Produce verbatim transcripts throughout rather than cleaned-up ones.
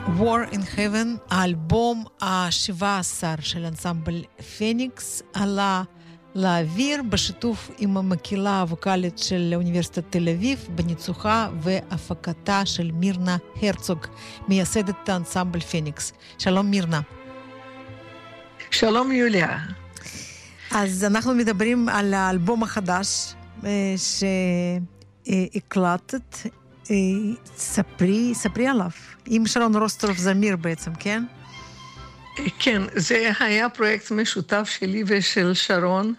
War in Heaven, האלבום ה-שבע עשרה של אנסמבל פניקס, עלה לאוויר בשיתוף עם המקהלה הווקלית של אוניברסיטת תל אביב, בניצוחה והפקתה של מירנה הרצוג, מייסדת האנסמבל פניקס. שלום מירנה. שלום יוליה. אז אנחנו מדברים על האלבום החדש שהקלטת. ספרי, ספרי עליו. עם שרון רוסטרוף זמיר בעצם, כן? כן, זה היה פרויקט משותף שלי ושל שרון,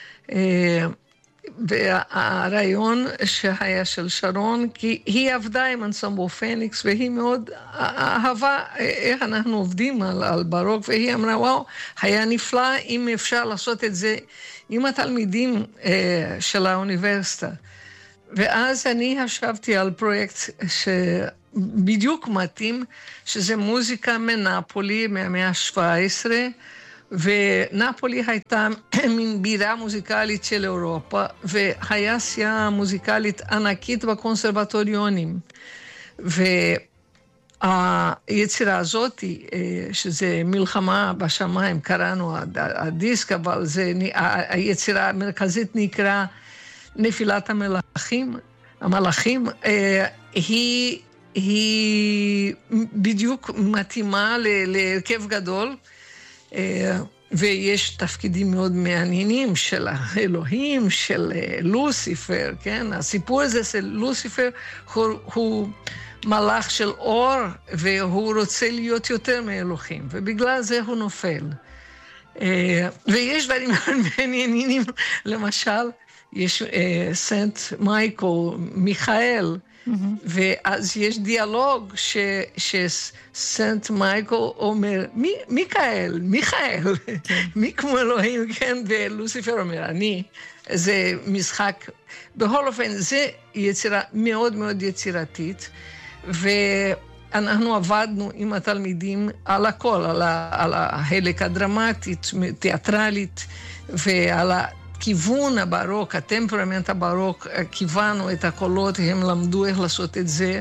והרעיון שהיה של שרון, כי היא עבדה עם אנסמבל פניקס, והיא מאוד אהבה איך אנחנו עובדים על, על ברוק, והיא אמרה, וואו, היה נפלא אם אפשר לעשות את זה עם התלמידים של האוניברסיטה. ואז אני חשבתי על פרויקט שבדיוק מתאים, שזה מוזיקה מנפולי מהמאה ה-שבע עשרה, ונפולי הייתה מין בירה מוזיקלית של אירופה, והיה עשייה מוזיקלית ענקית בקונסרבטוריונים. והיצירה הזאת, שזה מלחמה בשמיים, קראנו הדיסק, אבל זה, היצירה המרכזית נקרא נפילת המלאכים, המלאכים, היא, היא בדיוק מתאימה להרכב גדול, ויש תפקידים מאוד מעניינים של האלוהים, של לוסיפר, כן? הסיפור הזה של לוסיפר הוא, הוא מלאך של אור, והוא רוצה להיות יותר מאלוהים, ובגלל זה הוא נופל. ויש דברים מעניינים, למשל, יש uh, סנט מייקל, מיכאל, mm-hmm. ואז יש דיאלוג ש, שסנט מייקל אומר, מי, מיכאל, מיכאל, מי כמו אלוהים, כן, ולוסיפר אומר, אני, זה משחק, בכל אופן, זה יצירה מאוד מאוד יצירתית, ואנחנו עבדנו עם התלמידים על הכל, על, ה, על החלק הדרמטית, תיאטרלית, ועל ה... כיוון הברוק, הטמפרמנט הברוק, כיוונו את הקולות, הם למדו איך לעשות את זה,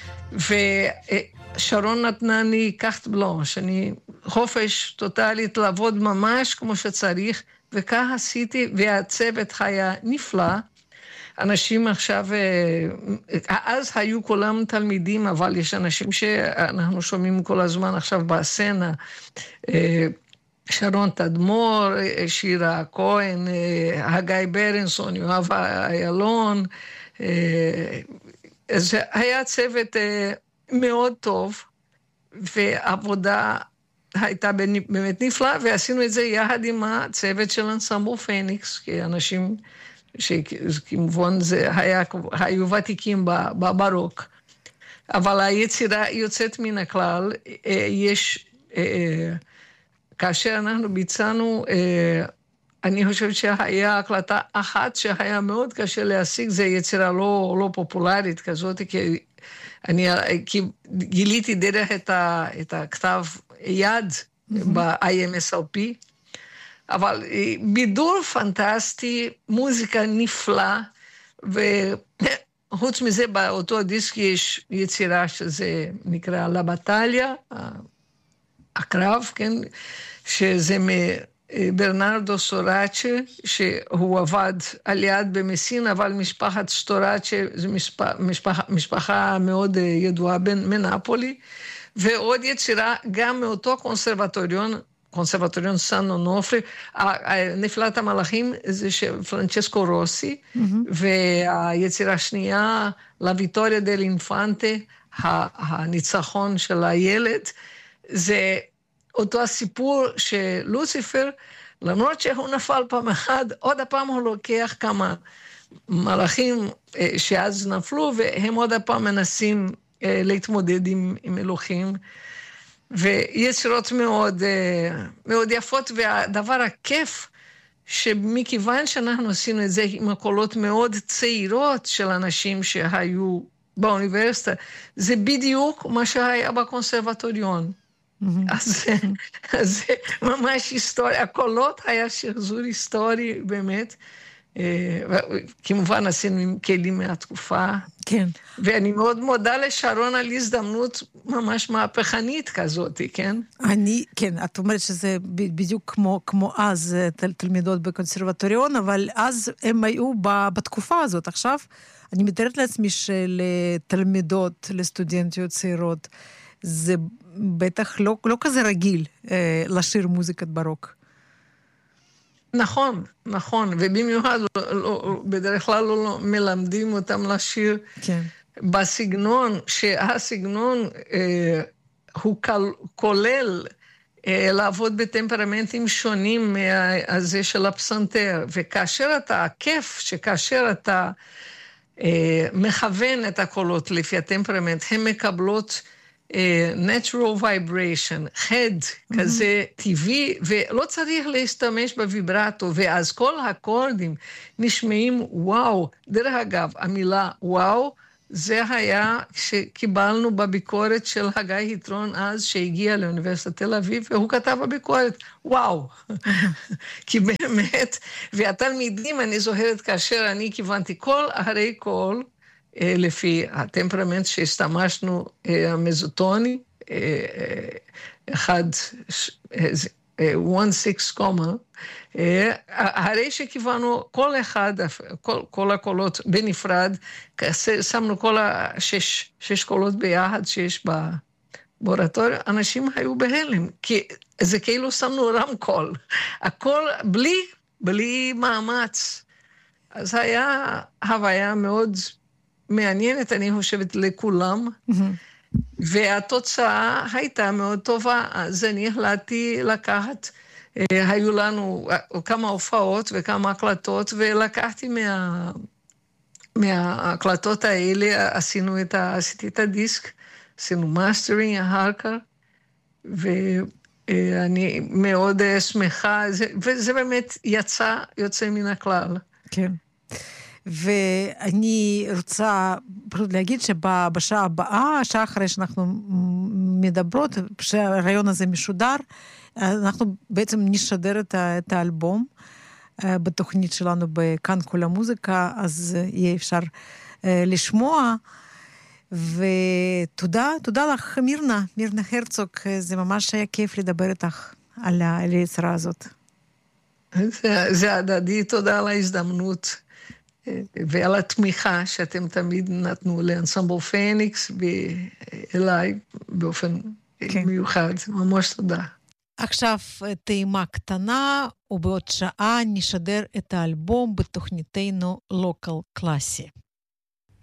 ושרון נתנה לי קארט בלאנש, אני חופש טוטלית לעבוד ממש כמו שצריך, וכך עשיתי, והצוות היה נפלא. אנשים עכשיו, אז היו כולם תלמידים, אבל יש אנשים שאנחנו שומעים כל הזמן עכשיו בסצנה, שרון תדמור, שירה כהן, הגיא ברנסון, יואב איילון. זה היה צוות מאוד טוב, ועבודה הייתה באמת נפלאה, ועשינו את זה יחד עם הצוות של אנסמבל פניקס, כי אנשים שכמובן זה היה, היו ותיקים בברוק. אבל היצירה יוצאת מן הכלל, יש... כאשר אנחנו ביצענו, אני חושבת שהיה הקלטה אחת שהיה מאוד קשה להשיג, זה יצירה לא, לא פופולרית כזאת, כי אני כי גיליתי דרך את, ה, את הכתב יד mm-hmm. ב-איי אם אס אל פי, אבל בידור פנטסטי, מוזיקה נפלא, וחוץ מזה באותו דיסק יש יצירה שזה נקרא לה בטליה, הקרב, כן, שזה מברנרדו סטורצ'ה, שהוא עבד על יד במסין, אבל משפחת סטורצ'ה, זו משפחה, משפחה, משפחה מאוד ידועה מנפולי, ועוד יצירה גם מאותו קונסרבטוריון, קונסרבטוריון סן אונופרי, נפילת המלאכים זה של פרנצ'סקו רוסי, mm-hmm. והיצירה השנייה, לה ויטוריה דל אינפנטה, הניצחון של הילד, זה אותו הסיפור שלוסיפר, למרות שהוא נפל פעם אחד, עוד הפעם הוא לוקח כמה מלאכים שאז נפלו, והם עוד הפעם מנסים להתמודד עם, עם אלוהים, ויצירות מאוד, מאוד יפות, והדבר הכיף, שמכיוון שאנחנו עשינו את זה עם הקולות מאוד צעירות של אנשים שהיו באוניברסיטה, זה בדיוק מה שהיה בקונסרבטוריון. אז זה ממש היסטוריה, הקולות היה שחזור היסטורי באמת, כמובן עשינו עם כלים מהתקופה. כן. ואני מאוד מודה לשרון על הזדמנות ממש מהפכנית כזאת, כן? אני, כן, את אומרת שזה בדיוק כמו, כמו אז תל, תלמידות בקונסרבטוריון, אבל אז הם היו בתקופה הזאת. עכשיו, אני מתארת לעצמי שלתלמידות, לסטודנטיות צעירות, זה בטח לא, לא כזה רגיל אה, לשיר מוזיקת ברוק. נכון, נכון, ובמיוחד לא, לא, בדרך כלל לא, לא מלמדים אותם לשיר כן. בסגנון, שהסגנון אה, הוא כל, כולל אה, לעבוד בטמפרמנטים שונים מהזה של הפסנתר, וכאשר אתה, הכיף שכאשר אתה אה, מכוון את הקולות לפי הטמפרמנט, הן מקבלות natural vibration, חד כזה טבעי, ולא צריך להשתמש בוויברטו, ואז כל האקורדים נשמעים וואו. דרך אגב, המילה וואו, זה היה שקיבלנו בביקורת של הגיא יתרון אז, שהגיע לאוניברסיטת תל אביב, והוא כתב בביקורת, וואו. כי באמת, והתלמידים, אני זוכרת כאשר אני כיוונתי כל אחרי כל, לפי הטמפרמנט שהסתמשנו, המזוטוני, אחד, one six קומה, הרי שכיוונו כל אחד, כל, כל הקולות בנפרד, שמנו כל השש שש קולות ביחד שיש בלבורטוריה, אנשים היו בהלם, כי זה כאילו שמנו רמקול, הכל בלי, בלי מאמץ. אז היה הוויה מאוד מעניינת, אני חושבת, לכולם, mm-hmm. והתוצאה הייתה מאוד טובה, אז אני החלטתי לקחת, היו לנו כמה הופעות וכמה הקלטות, ולקחתי מה, מההקלטות האלה, עשינו את, ה, עשיתי את הדיסק, עשינו מאסטרינג אחר כך, ואני מאוד שמחה, זה, וזה באמת יצא, יוצא מן הכלל. כן. ואני רוצה פשוט להגיד שבשעה הבאה, השעה אחרי שאנחנו מדברות, שהרעיון הזה משודר, אנחנו בעצם נשדר את האלבום בתוכנית שלנו בכאן כל המוזיקה, אז יהיה אפשר לשמוע. ותודה, תודה לך מירנה, מירנה הרצוג, זה ממש היה כיף לדבר איתך על היצירה הזאת. זה, זה הדדי, תודה על ההזדמנות. ועל התמיכה שאתם תמיד נתנו לאנסמבל פניקס ואליי באופן כן. מיוחד. ממש תודה. עכשיו טעימה קטנה, ובעוד שעה נשדר את האלבום בתוכניתנו לוקל קלאסי.